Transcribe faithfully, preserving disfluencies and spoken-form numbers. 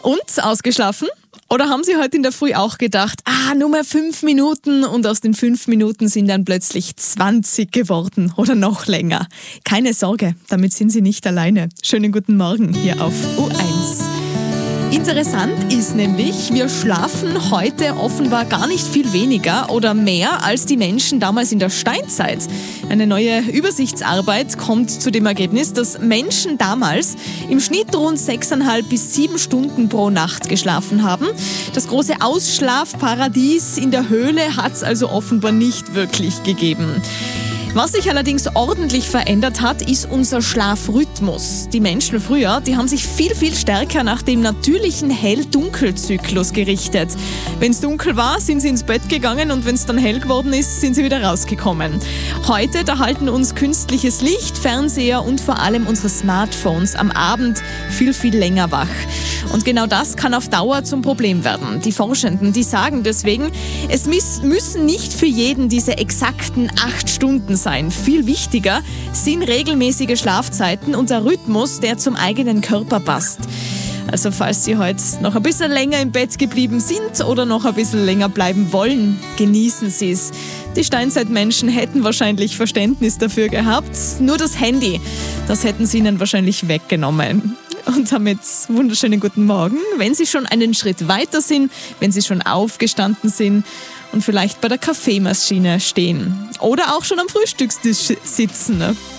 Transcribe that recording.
Und ausgeschlafen? Oder haben Sie heute in der Früh auch gedacht, ah, nur mehr fünf Minuten und aus den fünf Minuten sind dann plötzlich zwanzig geworden oder noch länger? Keine Sorge, damit sind Sie nicht alleine. Schönen guten Morgen hier auf U eins. Interessant ist nämlich, wir schlafen heute offenbar gar nicht viel weniger oder mehr als die Menschen damals in der Steinzeit. Eine neue Übersichtsarbeit kommt zu dem Ergebnis, dass Menschen damals im Schnitt rund sechseinhalb bis sieben Stunden pro Nacht geschlafen haben. Das große Ausschlafparadies in der Höhle hat es also offenbar nicht wirklich gegeben. Was sich allerdings ordentlich verändert hat, ist unser Schlafrhythmus. Die Menschen früher, die haben sich viel, viel stärker nach dem natürlichen Hell-Dunkel-Zyklus gerichtet. Wenn es dunkel war, sind sie ins Bett gegangen und wenn es dann hell geworden ist, sind sie wieder rausgekommen. Heute, da halten uns künstliches Licht, Fernseher und vor allem unsere Smartphones am Abend viel, viel länger wach. Und genau das kann auf Dauer zum Problem werden. Die Forschenden, die sagen deswegen, es müssen nicht für jeden diese exakten acht Stunden sein. Viel wichtiger sind regelmäßige Schlafzeiten und der Rhythmus, der zum eigenen Körper passt. Also falls Sie heute noch ein bisschen länger im Bett geblieben sind oder noch ein bisschen länger bleiben wollen, genießen Sie es. Die Steinzeitmenschen hätten wahrscheinlich Verständnis dafür gehabt. Nur das Handy, das hätten sie ihnen wahrscheinlich weggenommen. Und damit wunderschönen guten Morgen. Wenn Sie schon einen Schritt weiter sind, wenn Sie schon aufgestanden sind und vielleicht bei der Kaffeemaschine stehen oder auch schon am Frühstückstisch sitzen.